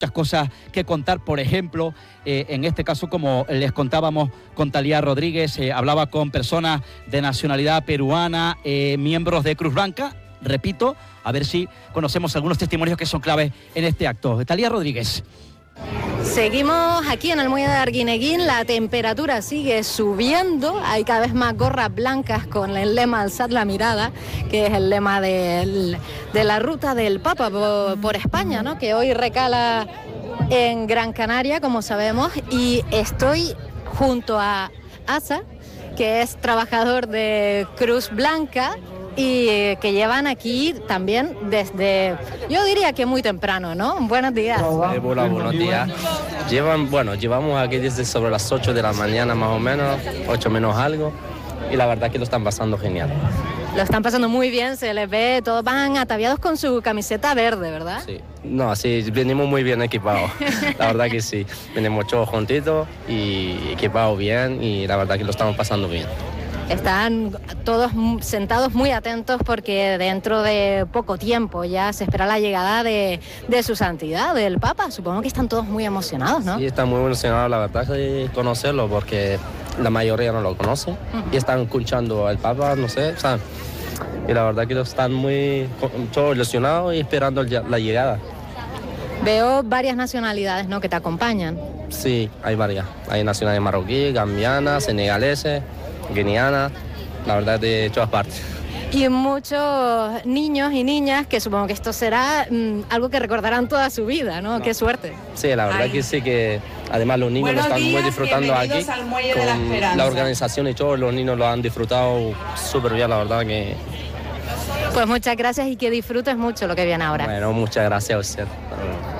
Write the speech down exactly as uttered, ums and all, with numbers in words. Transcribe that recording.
muchas cosas que contar. Por ejemplo, eh, en este caso, como les contábamos con Talía Rodríguez, eh, hablaba con personas de nacionalidad peruana, eh, miembros de Cruz Blanca. Repito, a ver si conocemos algunos testimonios que son claves en este acto. Talía Rodríguez. Seguimos aquí en el muelle de Arguineguín, la temperatura sigue subiendo, hay cada vez más gorras blancas con el lema Alzad la mirada, que es el lema del, de la ruta del Papa por, por España, ¿no? Que hoy recala en Gran Canaria, como sabemos, y estoy junto a Asa, que es trabajador de Cruz Blanca, y que llevan aquí también desde, yo diría que muy temprano, ¿no? Buenos días. Eh, hola, buenos días. Llevan, bueno, llevamos aquí desde sobre las ocho de la mañana más o menos, ocho menos algo, y la verdad que lo están pasando genial. Lo están pasando muy bien, se les ve, todos van ataviados con su camiseta verde, ¿verdad? Sí, no, sí, venimos muy bien equipados, la verdad que sí. Venimos todos juntitos y equipados bien, y la verdad que lo estamos pasando bien. Están todos sentados muy atentos porque dentro de poco tiempo ya se espera la llegada de, de su santidad, del Papa. Supongo que están todos muy emocionados, ¿no? Sí, están muy emocionados, la verdad, de conocerlo, porque la mayoría no lo conoce. Uh-huh. Y están escuchando al Papa, no sé, ¿saben? Y la verdad que están muy todos ilusionados y esperando la llegada. Veo varias nacionalidades, ¿no?, que te acompañan. Sí, hay varias. Hay nacionalidades marroquíes, gambianas, senegaleses, guineana, la verdad, de todas partes. Y muchos niños y niñas que supongo que esto será mmm, algo que recordarán toda su vida, ¿no? No. Qué suerte. Sí, la verdad Ay. que sí, que además los niños Buenos lo están días, muy disfrutando aquí al Muelle de la Esperanza. La organización y todos los niños lo han disfrutado súper bien, la verdad que... Pues muchas gracias y que disfrutes mucho lo que viene ahora. Bueno, muchas gracias a usted.